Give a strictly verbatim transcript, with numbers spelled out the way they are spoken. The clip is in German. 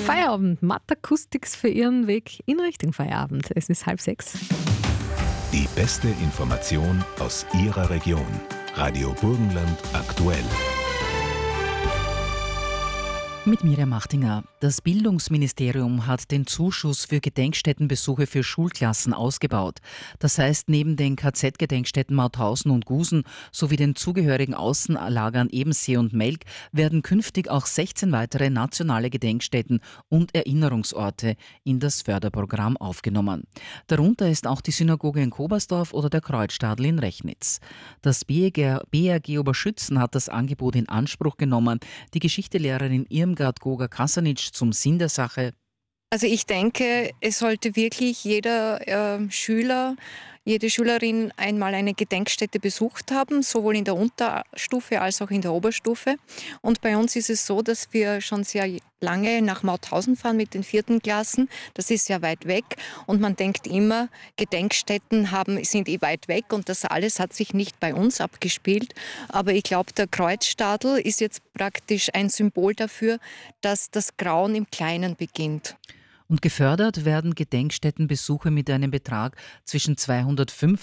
Feierabend. Matt Acoustics für Ihren Weg in Richtung Feierabend. Es ist halb sechs. Die beste Information aus Ihrer Region. Radio Burgenland aktuell. Mit Miriam Machtinger. Das Bildungsministerium hat den Zuschuss für Gedenkstättenbesuche für Schulklassen ausgebaut. Das heißt, neben den K Z-Gedenkstätten Mauthausen und Gusen sowie den zugehörigen Außenlagern Ebensee und Melk werden künftig auch sechzehn weitere nationale Gedenkstätten und Erinnerungsorte in das Förderprogramm aufgenommen. Darunter ist auch die Synagoge in Kobersdorf oder der Kreuzstadel in Rechnitz. Das B R G Oberschützen hat das Angebot in Anspruch genommen. Die Geschichtelehrerin Irmgard Goga-Kasanic zum Sinn der Sache. Also ich denke, es sollte wirklich jeder äh, Schüler, jede Schülerin einmal eine Gedenkstätte besucht haben, sowohl in der Unterstufe als auch in der Oberstufe. Und bei uns ist es so, dass wir schon sehr lange nach Mauthausen fahren mit den vierten Klassen. Das ist ja weit weg und man denkt immer, Gedenkstätten haben, sind eh weit weg und das alles hat sich nicht bei uns abgespielt. Aber ich glaube, der Kreuzstadel ist jetzt praktisch ein Symbol dafür, dass das Grauen im Kleinen beginnt. Und gefördert werden Gedenkstättenbesuche mit einem Betrag zwischen zweihundertfünfzig